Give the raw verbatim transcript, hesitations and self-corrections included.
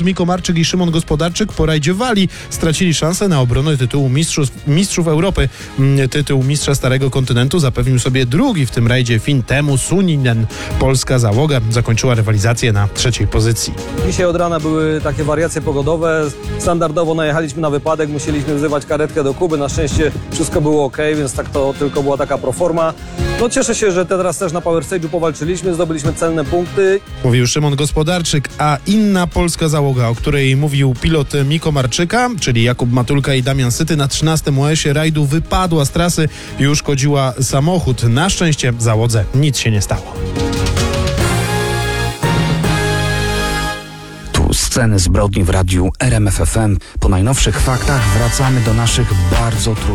Miko Marczyk i Szymon Gospodarczyk po rajdzie w Walii stracili szansę na obronę tytułu mistrzów, mistrzów Europy. Tytuł mistrza Starego Kontynentu zapewnił sobie drugi w tym rajdzie Fin Teemu Suninen. Polska załoga zakończyła rywalizację na trzeciej pozycji. Dzisiaj od rana były takie wariacje pogodowe. Standardowo najechaliśmy na wypadek, musieliśmy wzywać karetkę do Kuby. Na szczęście wszystko było ok, więc tak to tylko była taka proforma. No cieszę się, że teraz też na Power Stage'u powalczyliśmy, zdobyliśmy cenne punkty. Mówił Szymon Gospodarczyk, a inna polska załoga, o której mówił pilot Miko Marczyka, czyli Jakub Matulka i Damian Syty, na trzynastym O S-ie rajdu wypadła z trasy i uszkodziła samochód. Na szczęście załodze nic się nie stało. Tu sceny zbrodni w radiu R M F F M. Po najnowszych faktach wracamy do naszych bardzo trudnych